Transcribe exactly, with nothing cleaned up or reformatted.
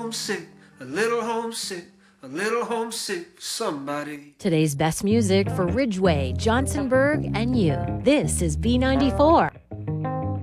homesick, a little homesick, a little homesick for somebody. Today's best music for Ridgeway, Johnsonburg, and you. This is B ninety-four.